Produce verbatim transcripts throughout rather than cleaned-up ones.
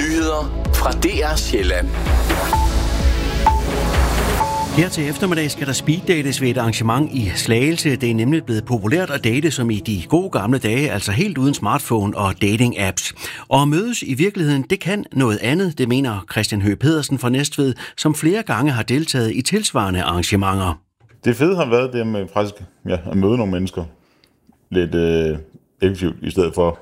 Nyheder fra D R Sjælland. Her til eftermiddag skal der speeddates ved et arrangement i Slagelse. Det er nemlig blevet populært at date som i de gode gamle dage, altså helt uden smartphone og dating-apps. Og at mødes i virkeligheden, det kan noget andet, det mener Christian Høgh Pedersen fra Næstved, som flere gange har deltaget i tilsvarende arrangementer. Det fede har været det med faktisk ja, at møde nogle mennesker lidt øh, effektivt, i stedet for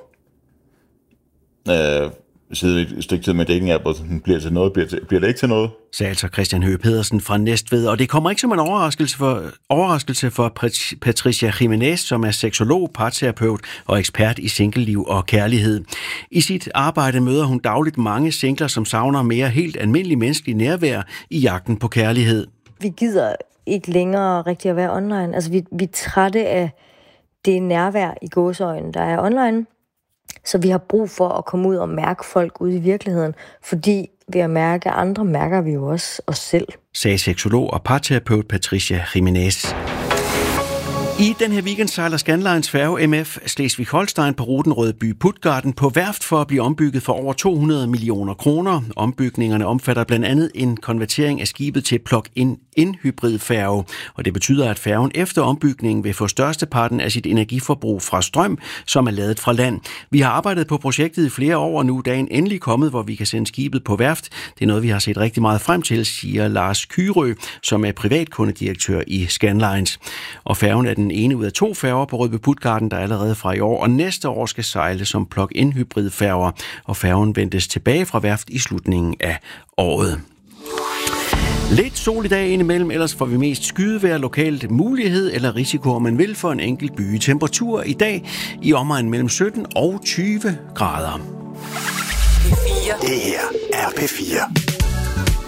øh, sidde et stykke tid med dating-app, og bliver, til noget, bliver, til, bliver det ikke til noget. Sagde altså Christian Høgh Pedersen fra Næstved, og det kommer ikke som en overraskelse for, overraskelse for Patricia Jiménez, som er seksolog, parterapeut og ekspert i singleliv og kærlighed. I sit arbejde møder hun dagligt mange singler, som savner mere helt almindelig menneskelig nærvær i jagten på kærlighed. Vi gider ikke længere rigtig at være online. Altså, vi, vi er trætte af det nærvær i gåseøjne, der er online. Så vi har brug for at komme ud og mærke folk ude i virkeligheden, fordi ved at mærke andre, mærker vi jo også os selv. Sagde seksolog og parterapeut Patricia Jiménez. I den her weekend sejler Scandlines færge M F Slesvig-Holstein på ruten Rødby-Puttgarden på værft for at blive ombygget for over to hundrede millioner kroner. Ombygningerne omfatter blandt andet en konvertering af skibet til plug-in hybridfærge, og det betyder, at færgen efter ombygningen vil få størsteparten af sit energiforbrug fra strøm, som er ladet fra land. Vi har arbejdet på projektet i flere år, og nu er dagen endelig kommet, hvor vi kan sende skibet på værft. Det er noget, vi har set rigtig meget frem til, siger Lars Kyrø, som er privatkundedirektør i Scandlines. Og færgen er den ene ud af to færger på Rødby-Puttgarden, der allerede fra i år og næste år skal sejle som plug-in hybridfærger, og færgen ventes tilbage fra værft i slutningen af året. Lidt sol i dag indimellem, ellers får vi mest skydevejr, lokalt mulighed eller risiko, om man vil, for en enkelt by. Temperatur i dag i omegnen mellem sytten og tyve grader. Det her er P fire.